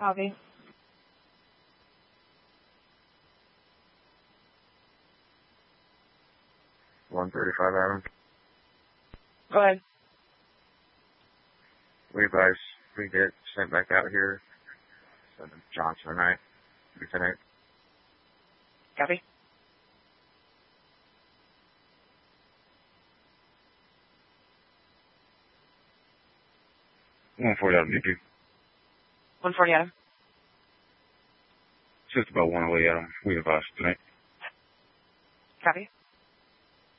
Copy. 135 Adam. Go ahead. We advise we get sent back out here. Johnson tonight. Lieutenant. Copy. One 40 Adam, you do. 140 Adam. Just about 108 Adam. We advise tonight. Copy.